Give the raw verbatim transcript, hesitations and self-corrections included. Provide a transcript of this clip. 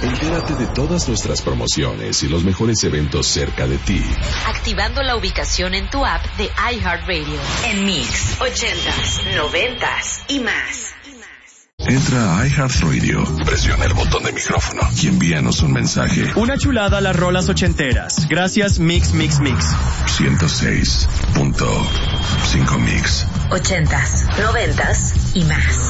Entérate de todas nuestras promociones y los mejores eventos cerca de ti. Activando la ubicación en tu app de iHeartRadio. En Mix, ochentas, noventas y más. Entra a iHeartRadio, presiona el botón de micrófono y envíanos un mensaje. Una chulada a las rolas ochenteras. Gracias, Mix, Mix, Mix. ciento seis punto cinco Mix. Ochentas, noventas y más.